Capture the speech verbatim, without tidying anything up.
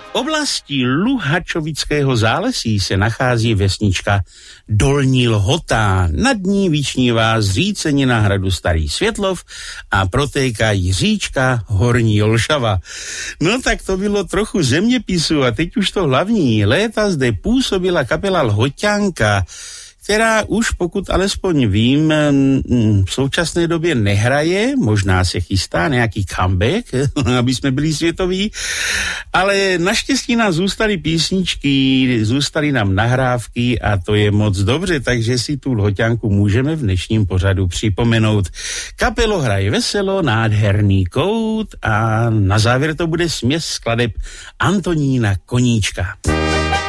oblasti Luhačovického zálesí se nachází vesnička Dolní Lhota. Nad ní vyčnívá zřícenina hradu Starý Světlov a protéká říčka Horní Olšava. No tak to bylo trochu zeměpisu a teď už to hlavní. Léta zde působila kapela Lhoťanka, která už, pokud alespoň vím, v současné době nehraje, možná se chystá nějaký comeback, aby jsme byli světoví, ale naštěstí nám zůstaly písničky, zůstaly nám nahrávky a to je moc dobře, takže si tu Lhoťanku můžeme v dnešním pořadu připomenout. Kapelo hraje veselo, nádherný kout a na závěr to bude směs skladeb Antonína Koníčka.